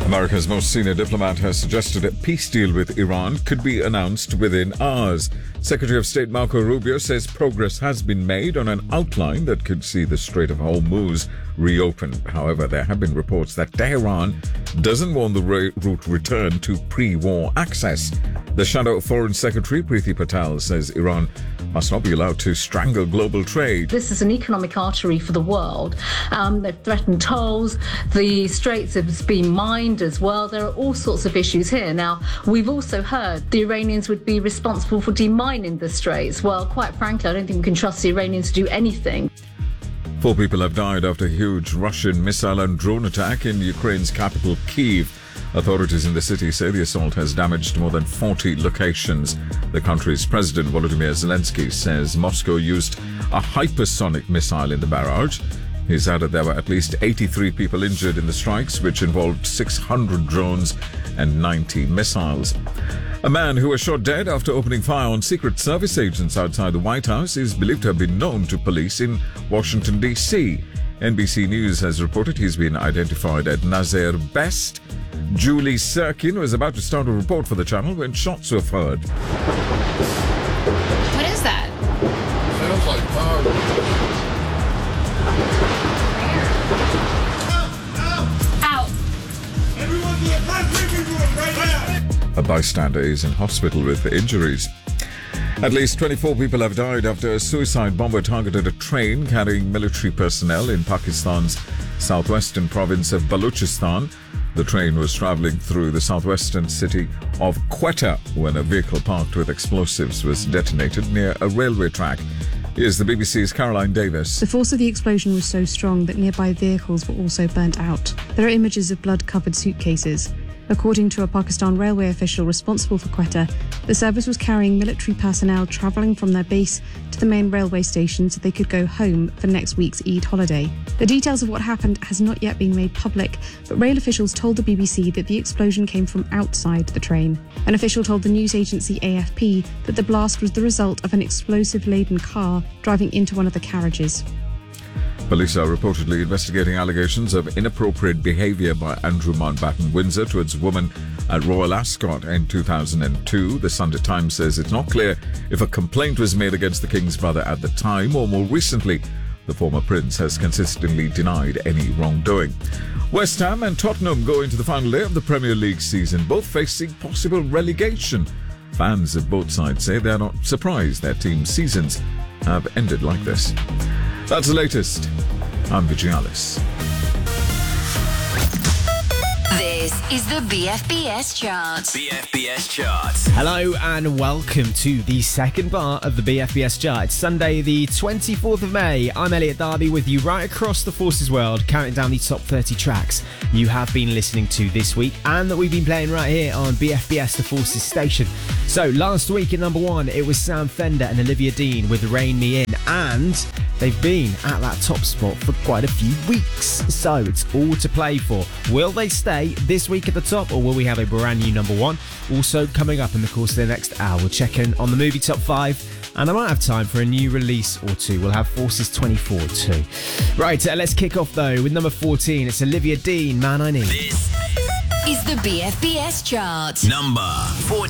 America's most senior diplomat has suggested a peace deal with Iran could be announced within hours. Secretary of State Marco Rubio says progress has been made on an outline that could see the Strait of Hormuz reopened. However, there have been reports that Tehran doesn't want the route returned to pre-war access. The Shadow Foreign Secretary Priti Patel says Iran must not be allowed to strangle global trade. This is an economic artery for the world. They've threatened tolls. The straits have been mined as well. There are all sorts of issues here. Now, we've also heard the Iranians would be responsible for demining the straits. Well, quite frankly, I don't think we can trust the Iranians to do anything. 4 people have died after a huge Russian missile and drone attack in Ukraine's capital, Kyiv. Authorities in the city say the assault has damaged more than 40 locations. The country's President Volodymyr Zelensky says Moscow used a hypersonic missile in the barrage. He's added there were at least 83 people injured in the strikes, which involved 600 drones and 90 missiles. A man who was shot dead after opening fire on Secret Service agents outside the White House is believed to have been known to police in Washington, D.C. NBC News has reported he's been identified as Nazir Best. Julie Sirkin was about to start a report for the channel when shots were heard. What is that? Sounds like fire. Ow! Everyone do a right now. A bystander is in hospital with injuries. At least 24 people have died after a suicide bomber targeted a train carrying military personnel in Pakistan's southwestern province of Balochistan. The train was travelling through the southwestern city of Quetta when a vehicle parked with explosives was detonated near a railway track. Here's the BBC's Caroline Davis. The force of the explosion was so strong that nearby vehicles were also burnt out. There are images of blood-covered suitcases. According to a Pakistan railway official responsible for Quetta, the service was carrying military personnel travelling from their base to the main railway station so they could go home for next week's Eid holiday. The details of what happened has not yet been made public, but rail officials told the BBC that the explosion came from outside the train. An official told the news agency AFP that the blast was the result of an explosive-laden car driving into one of the carriages. Police are reportedly investigating allegations of inappropriate behaviour by Andrew Mountbatten Windsor towards a woman at Royal Ascot in 2002. The Sunday Times says it's not clear if a complaint was made against the King's brother at the time or more recently. The former prince has consistently denied any wrongdoing. West Ham and Tottenham go into the final day of the Premier League season, both facing possible relegation. Fans of both sides say they're not surprised their team's seasons have ended like this. That's the latest. I'm Vigialis. This is the BFBS chart. BFBS chart. Hello and welcome to the second part of the BFBS chart. It's Sunday the 24th of May. I'm Elliot Darby with you right across the Forces world, counting down the top 30 tracks you have been listening to this week and that we've been playing right here on BFBS, the Forces station. So last week at number 1 it was Sam Fender and Olivia Dean with Rein Me In, and they've been at that top spot for quite a few weeks, so it's all to play for. Will they stay this week at the top, or will we have a brand new number 1? Also coming up in the course of the next hour, we'll check in on the movie top 5, and I might have time for a new release or two. We'll have Forces 24 too. Right, let's kick off though with number 14. It's Olivia Dean, Man I Need. This is the BFBS chart. Number 14.